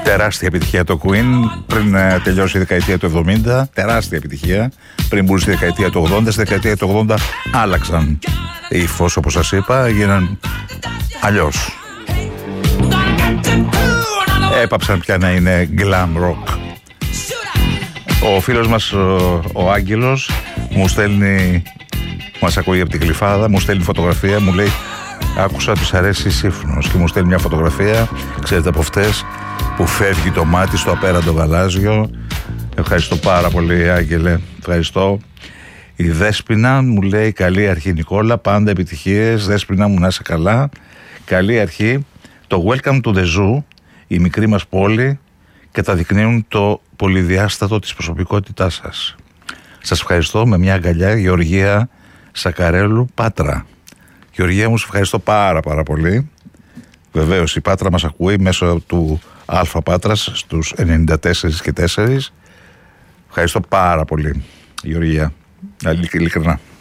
Τεράστια επιτυχία το Queen πριν τελειώσει η δεκαετία του 70. Τεράστια επιτυχία πριν μπουν στη δεκαετία του 80. Στη δεκαετία του 80 άλλαξαν ύφος, όπως σας είπα, έγιναν αλλιώς. Έπαψαν πια να είναι glam rock. Ο φίλος μας ο Άγγελος μου στέλνει, μας ακούει από την Γλυφάδα, μου στέλνει φωτογραφία, μου λέει άκουσα τους αρέσει Σύφνος και μου στέλνει μια φωτογραφία, ξέρετε, από αυτές που φεύγει το μάτι στο απέραντο γαλάζιο. Ευχαριστώ πάρα πολύ, Άγγελε, ευχαριστώ. Η Δέσποινα μου λέει καλή αρχή, Νικόλα, πάντα επιτυχίες. Δέσποινα μου, να είσαι καλά, καλή αρχή. Το Welcome to the Zoo, η μικρή μας πόλη, καταδεικνύουν το πολυδιάστατο της προσωπικότητάς σας. Σας ευχαριστώ με μια αγκαλιά, Γεωργία Σακαρέλου, Πάτρα. Γεωργία μου, σε ευχαριστώ πάρα πολύ. Βεβαίως η Πάτρα μας ακούει μέσω του Αλφα Πάτρας στους 94 και 4. Ευχαριστώ πάρα πολύ, Γεωργία, ειλικρινά.